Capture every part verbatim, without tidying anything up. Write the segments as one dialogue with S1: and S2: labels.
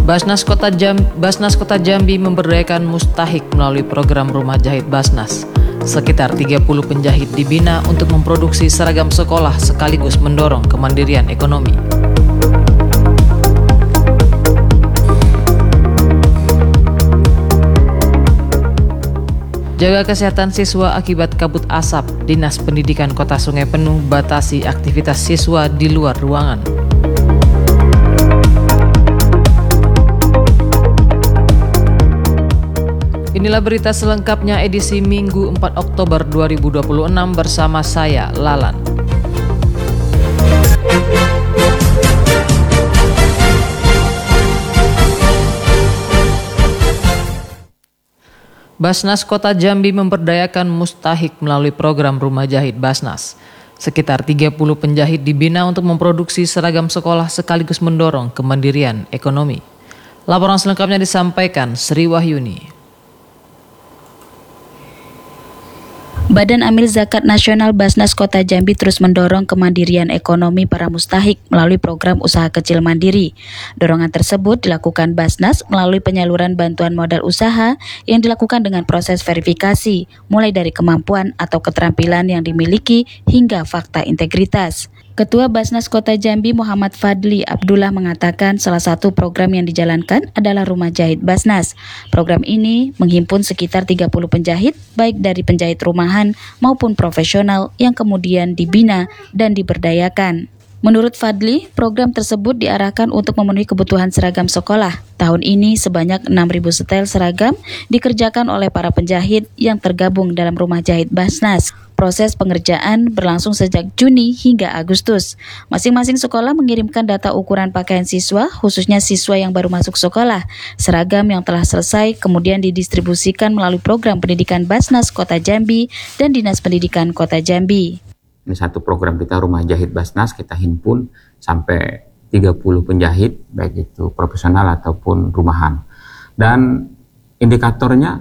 S1: Basnas Kota Jambi, Basnas Kota Jambi memberdayakan mustahik melalui program Rumah Jahit Basnas. Sekitar tiga puluh penjahit dibina untuk memproduksi seragam sekolah sekaligus mendorong kemandirian ekonomi. Jaga kesehatan siswa akibat kabut asap. Dinas Pendidikan Kota Sungai Penuh batasi aktivitas siswa di luar ruangan. Inilah berita selengkapnya edisi Minggu empat Oktober dua ribu dua puluh enam bersama saya, Lalan. Basnas Kota Jambi memberdayakan mustahik melalui program Rumah Jahit Basnas. Sekitar tiga puluh penjahit dibina untuk memproduksi seragam sekolah sekaligus mendorong kemandirian ekonomi. Laporan selengkapnya disampaikan Sri Wahyuni.
S2: Badan Amil Zakat Nasional Basnas Kota Jambi terus mendorong kemandirian ekonomi para mustahik melalui program usaha kecil mandiri. Dorongan tersebut dilakukan Basnas melalui penyaluran bantuan modal usaha yang dilakukan dengan proses verifikasi, mulai dari kemampuan atau keterampilan yang dimiliki hingga fakta integritas. Ketua Basnas Kota Jambi Muhammad Fadli Abdullah mengatakan salah satu program yang dijalankan adalah Rumah Jahit Basnas. Program ini menghimpun sekitar tiga puluh penjahit, baik dari penjahit rumahan maupun profesional yang kemudian dibina dan diberdayakan. Menurut Fadli, program tersebut diarahkan untuk memenuhi kebutuhan seragam sekolah. Tahun ini sebanyak enam ribu setel seragam dikerjakan oleh para penjahit yang tergabung dalam Rumah Jahit Basnas. Proses pengerjaan berlangsung sejak Juni hingga Agustus. Masing-masing sekolah mengirimkan data ukuran pakaian siswa, khususnya siswa yang baru masuk sekolah. Seragam yang telah selesai kemudian didistribusikan melalui program pendidikan Basnas Kota Jambi dan Dinas Pendidikan Kota Jambi.
S3: Ini satu program kita Rumah Jahit Basnas, kita himpun sampai tiga puluh penjahit, baik itu profesional ataupun rumahan. Dan indikatornya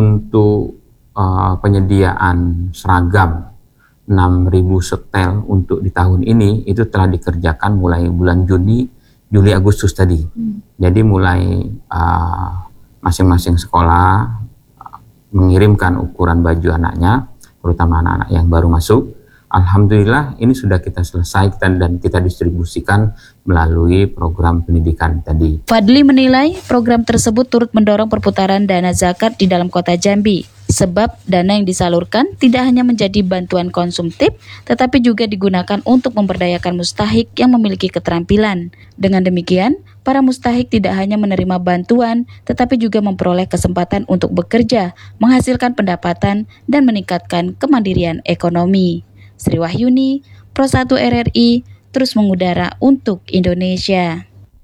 S3: untuk uh, penyediaan seragam enam ribu setel untuk di tahun ini itu telah dikerjakan mulai bulan Juni, Juli, Agustus tadi. Hmm. Jadi mulai uh, masing-masing sekolah uh, mengirimkan ukuran baju anaknya, terutama anak-anak yang baru masuk. Alhamdulillah ini sudah kita selesaikan dan kita distribusikan melalui program pendidikan tadi.
S2: Fadli menilai program tersebut turut mendorong perputaran dana zakat di dalam Kota Jambi. Sebab dana yang disalurkan tidak hanya menjadi bantuan konsumtif, tetapi juga digunakan untuk memberdayakan mustahik yang memiliki keterampilan. Dengan demikian, para mustahik tidak hanya menerima bantuan, tetapi juga memperoleh kesempatan untuk bekerja, menghasilkan pendapatan, dan meningkatkan kemandirian ekonomi. Sri Wahyuni, Pro satu R R I, terus mengudara untuk Indonesia.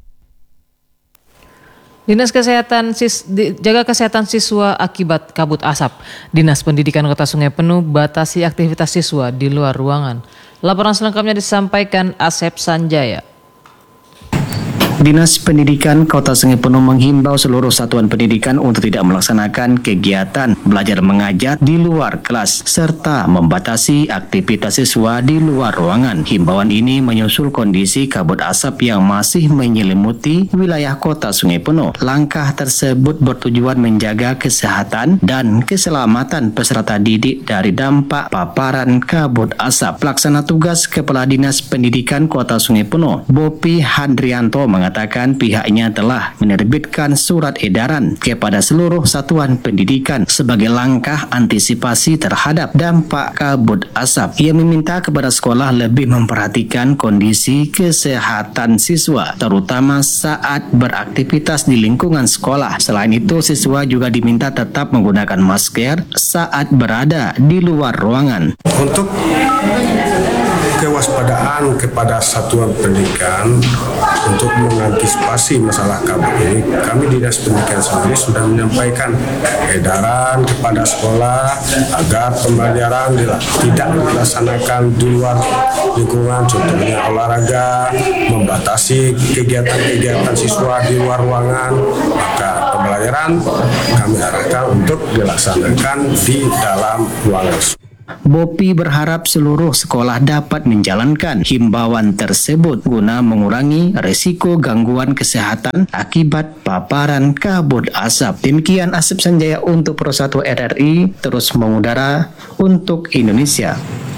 S1: Dinas Kesehatan sis, di, jaga kesehatan siswa akibat kabut asap. Dinas Pendidikan Kota Sungai Penuh batasi aktivitas siswa di luar ruangan. Laporan selengkapnya disampaikan Asep Sanjaya.
S4: Dinas Pendidikan Kota Sungai Penuh menghimbau seluruh satuan pendidikan untuk tidak melaksanakan kegiatan belajar mengajar di luar kelas serta membatasi aktivitas siswa di luar ruangan. Himbauan ini menyusul kondisi kabut asap yang masih menyelimuti wilayah Kota Sungai Penuh. Langkah tersebut bertujuan menjaga kesehatan dan keselamatan peserta didik dari dampak paparan kabut asap. Pelaksana tugas Kepala Dinas Pendidikan Kota Sungai Penuh, Bopi Handrianto, mengatakan mengatakan pihaknya telah menerbitkan surat edaran kepada seluruh satuan pendidikan sebagai langkah antisipasi terhadap dampak kabut asap. Ia meminta kepada sekolah lebih memperhatikan kondisi kesehatan siswa, terutama saat beraktivitas di lingkungan sekolah. Selain itu, siswa juga diminta tetap menggunakan masker saat berada di luar ruangan.
S5: Untuk kewaspadaan kepada satuan pendidikan untuk mengantisipasi masalah kabut ini, kami Dinas Pendidikan sendiri sudah menyampaikan edaran kepada sekolah agar pembelajaran tidak dilaksanakan di luar lingkungan, contohnya olahraga, membatasi kegiatan-kegiatan siswa di luar ruangan. Maka pembelajaran kami arahkan untuk dilaksanakan di dalam ruangan.
S4: Bopi berharap seluruh sekolah dapat menjalankan himbauan tersebut guna mengurangi risiko gangguan kesehatan akibat paparan kabut asap. Demikian Asep Sanjaya untuk Pro satu R R I terus mengudara untuk Indonesia.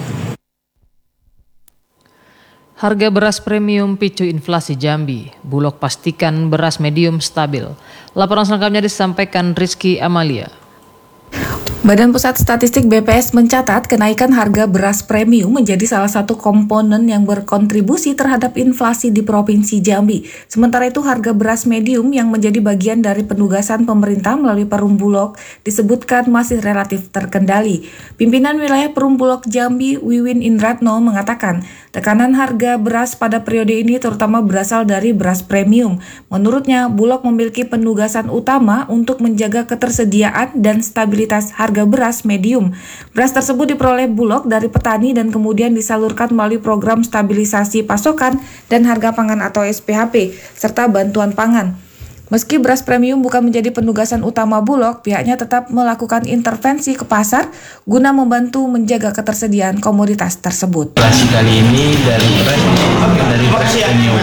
S1: Harga beras premium picu inflasi Jambi. Bulog pastikan beras medium stabil. Laporan selengkapnya disampaikan Rizky Amalia.
S6: Badan Pusat Statistik B P S mencatat kenaikan harga beras premium menjadi salah satu komponen yang berkontribusi terhadap inflasi di Provinsi Jambi. Sementara itu harga beras medium yang menjadi bagian dari penugasan pemerintah melalui Perum Bulog disebutkan masih relatif terkendali. Pimpinan wilayah Perum Bulog Jambi, Wiwin Indratno, mengatakan tekanan harga beras pada periode ini terutama berasal dari beras premium. Menurutnya, Bulog memiliki penugasan utama untuk menjaga ketersediaan dan stabilitas harga harga beras medium. Beras tersebut diperoleh Bulog dari petani dan kemudian disalurkan melalui program stabilisasi pasokan dan harga pangan atau S P H P, serta bantuan pangan. Meski beras premium bukan menjadi penugasan utama Bulog, pihaknya tetap melakukan intervensi ke pasar guna membantu menjaga ketersediaan komoditas tersebut.
S7: Inflasi kali ini dari beras dari beras premium.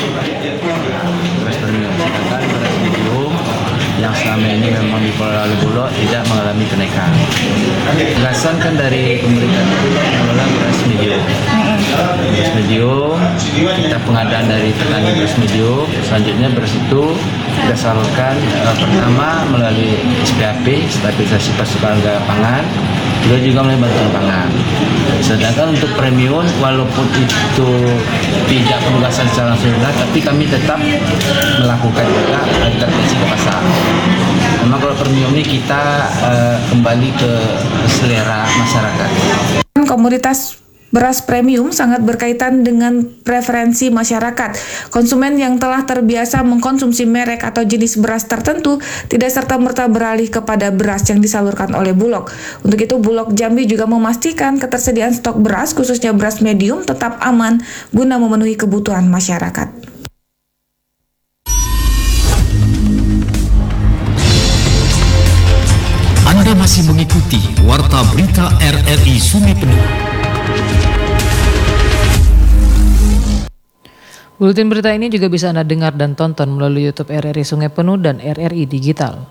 S7: Beras premium, sedangkan beras medium yang selama ini memang dikelola oleh Bulog tidak mengalami kenaikan. Gagasan kan dari pemerintah itu mengelola beras medium. Beras medium, kita pengadaan dari petani beras medium, selanjutnya beras itu kita salurkan uh, pertama melalui S P H P, stabilisasi pasokan harga pangan, kedua juga melalui bantuan pangan. Sedangkan untuk premium, walaupun itu tidak penugasan secara langsung, tapi kami tetap melakukan juga intervensi ke pasar. Memang kalau premium ini kita uh, kembali ke selera masyarakat.
S6: Komoditas beras premium sangat berkaitan dengan preferensi masyarakat. Konsumen yang telah terbiasa mengkonsumsi merek atau jenis beras tertentu tidak serta-merta beralih kepada beras yang disalurkan oleh Bulog. Untuk itu, Bulog Jambi juga memastikan ketersediaan stok beras, khususnya beras medium, tetap aman guna memenuhi kebutuhan masyarakat.
S8: Anda masih mengikuti Warta Berita R R I Sungai Penuh.
S1: Buletin berita ini juga bisa Anda dengar dan tonton melalui YouTube R R I Sungai Penuh dan R R I Digital.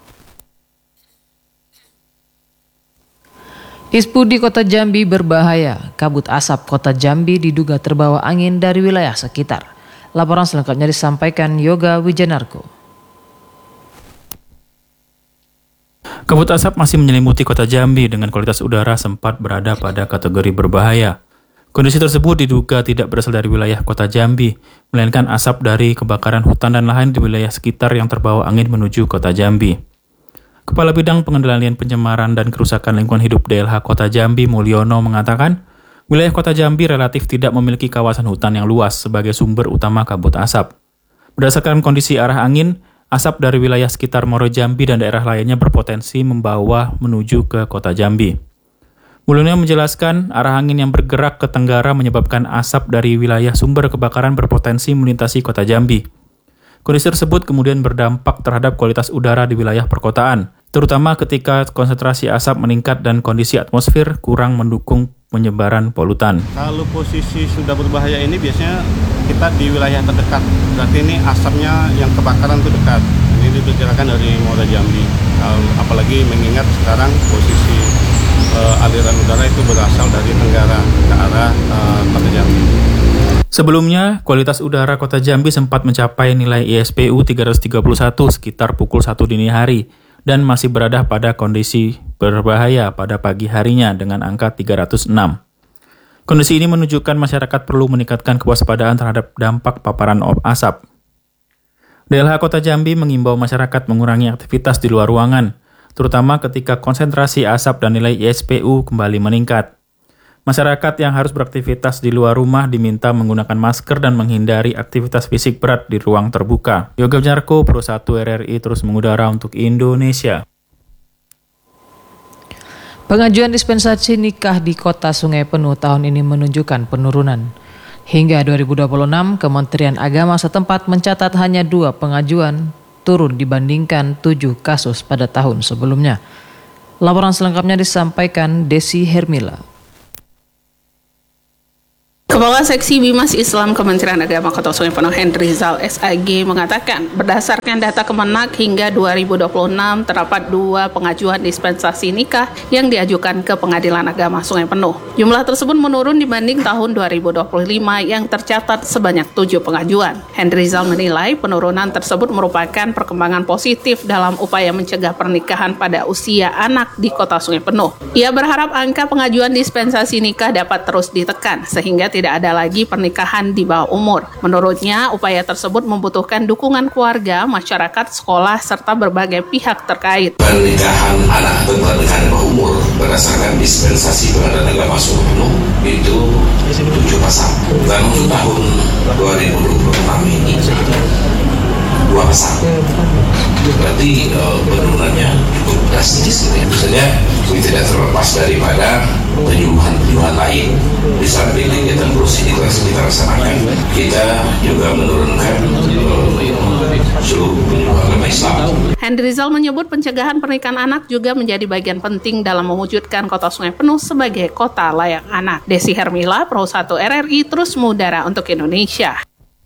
S1: Ispu di Kota Jambi berbahaya. Kabut asap Kota Jambi diduga terbawa angin dari wilayah sekitar. Laporan selengkapnya disampaikan Yoga Wijanarko.
S9: Kabut asap masih menyelimuti Kota Jambi dengan kualitas udara sempat berada pada kategori berbahaya. Kondisi tersebut diduga tidak berasal dari wilayah Kota Jambi, melainkan asap dari kebakaran hutan dan lahan di wilayah sekitar yang terbawa angin menuju Kota Jambi. Kepala Bidang Pengendalian Pencemaran dan Kerusakan Lingkungan Hidup D L H Kota Jambi, Mulyono, mengatakan, wilayah Kota Jambi relatif tidak memiliki kawasan hutan yang luas sebagai sumber utama kabut asap. Berdasarkan kondisi arah angin, asap dari wilayah sekitar Muaro Jambi dan daerah lainnya berpotensi membawa menuju ke Kota Jambi. Mulyono menjelaskan, arah angin yang bergerak ke tenggara menyebabkan asap dari wilayah sumber kebakaran berpotensi melintasi Kota Jambi. Kondisi tersebut kemudian berdampak terhadap kualitas udara di wilayah perkotaan, terutama ketika konsentrasi asap meningkat dan kondisi atmosfer kurang mendukung penyebaran polutan.
S10: Kalau posisi sudah berbahaya ini biasanya kita di wilayah terdekat, berarti ini asapnya yang kebakaran itu dekat. Ini diperkirakan dari Muaro Jambi, apalagi mengingat sekarang posisi uh, aliran udara itu berasal dari tenggara ke arah uh, Kota Jambi.
S9: Sebelumnya, kualitas udara Kota Jambi sempat mencapai nilai I S P U tiga ratus tiga puluh satu sekitar pukul satu dini hari dan masih berada pada kondisi berbahaya pada pagi harinya dengan angka tiga ratus enam. Kondisi ini menunjukkan masyarakat perlu meningkatkan kewaspadaan terhadap dampak paparan asap. D L H Kota Jambi mengimbau masyarakat mengurangi aktivitas di luar ruangan, terutama ketika konsentrasi asap dan nilai I S P U kembali meningkat. Masyarakat yang harus beraktivitas di luar rumah diminta menggunakan masker dan menghindari aktivitas fisik berat di ruang terbuka. Yoga Wijanarko, Pro satu R R I terus mengudara untuk Indonesia.
S1: Pengajuan dispensasi nikah di Kota Sungai Penuh tahun ini menunjukkan penurunan. Hingga dua ribu dua puluh enam, Kementerian Agama setempat mencatat hanya dua pengajuan, turun dibandingkan tujuh kasus pada tahun sebelumnya. Laporan selengkapnya disampaikan Desi Hermila.
S11: Kepala Seksi Bimas Islam Kementerian Agama Kota Sungai Penuh Henry Zal S A G mengatakan, berdasarkan data Kemenak hingga dua ribu dua puluh enam terdapat dua pengajuan dispensasi nikah yang diajukan ke Pengadilan Agama Sungai Penuh. Jumlah tersebut menurun dibanding tahun dua ribu dua puluh lima yang tercatat sebanyak tujuh pengajuan. Henry Zal menilai penurunan tersebut merupakan perkembangan positif dalam upaya mencegah pernikahan pada usia anak di Kota Sungai Penuh. Ia berharap angka pengajuan dispensasi nikah dapat terus ditekan sehingga tidak ada lagi pernikahan di bawah umur. Menurutnya, upaya tersebut membutuhkan dukungan keluarga, masyarakat, sekolah, serta berbagai pihak terkait.
S12: Pernikahan anak atau pernikahan di bawah umur berdasarkan dispensasi Pengadilan Agama Sungai Penuh itu tujuh pasal. Dan untuk tahun dua ribu dua puluh enam ini dua pasal. Berarti uh, penurunannya cukup drastis gitu ya. Misalnya ini tidak terlepas daripada penyuluhan-penyuluhan lain. Di samping kegiatan kursi itu yang kita laksanakan, kita juga menurunkan uh, seluruh penyuluhan agama Islam.
S11: Henry Zal menyebut pencegahan pernikahan anak juga menjadi bagian penting dalam mewujudkan Kota Sungai Penuh sebagai kota layak anak. Desi Hermila, Pro satu R R I, terus mengudara untuk Indonesia.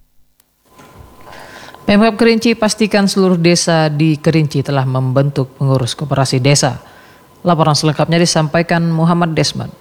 S1: Pemkab Kerinci pastikan seluruh desa di Kerinci telah membentuk pengurus koperasi desa. Laporan selengkapnya disampaikan Muhammad Desman.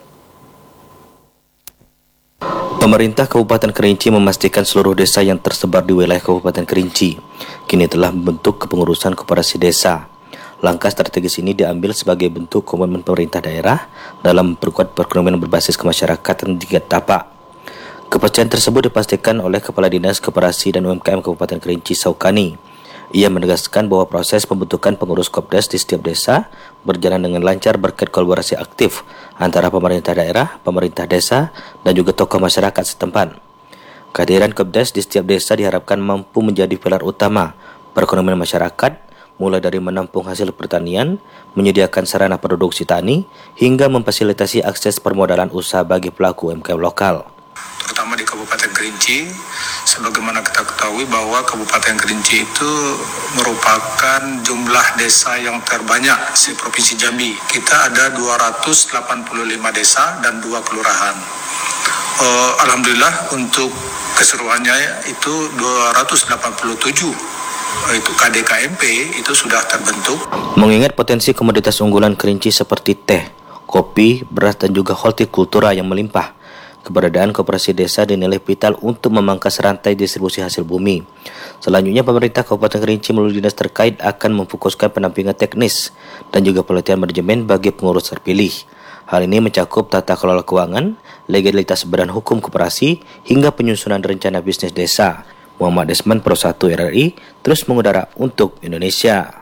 S13: Pemerintah Kabupaten Kerinci memastikan seluruh desa yang tersebar di wilayah Kabupaten Kerinci kini telah membentuk kepengurusan koperasi desa. Langkah strategis ini diambil sebagai bentuk komitmen pemerintah daerah dalam memperkuat perekonomian berbasis kemasyarakatan di tingkat tapak. Kepercayaan tersebut dipastikan oleh Kepala Dinas Koperasi dan U M K M Kabupaten Kerinci Saukani. Ia menegaskan bahwa proses pembentukan pengurus Kopdes di setiap desa berjalan dengan lancar berkat kolaborasi aktif antara pemerintah daerah, pemerintah desa, dan juga tokoh masyarakat setempat. Kehadiran Kopdes di setiap desa diharapkan mampu menjadi pilar utama perekonomian masyarakat, mulai dari menampung hasil pertanian, menyediakan sarana produksi tani, hingga memfasilitasi akses permodalan usaha bagi pelaku U M K M lokal.
S14: Terutama di Kabupaten Kerinci, sebagaimana kita ketahui bahwa Kabupaten Kerinci itu merupakan jumlah desa yang terbanyak di Provinsi Jambi. Kita ada dua ratus delapan puluh lima desa dan dua kelurahan. Uh, Alhamdulillah untuk keseruannya itu dua ratus delapan puluh tujuh, itu K D K M P itu sudah terbentuk.
S13: Mengingat potensi komoditas unggulan Kerinci seperti teh, kopi, beras, dan juga hortikultura yang melimpah, keberadaan koperasi desa dinilai vital untuk memangkas rantai distribusi hasil bumi. Selanjutnya, pemerintah Kabupaten Kerinci melalui dinas terkait akan memfokuskan pendampingan teknis dan juga pelatihan manajemen bagi pengurus terpilih. Hal ini mencakup tata kelola keuangan, legalitas badan hukum koperasi, hingga penyusunan rencana bisnis desa. Muhammad Desman, Pro satu R R I, terus mengudara untuk Indonesia.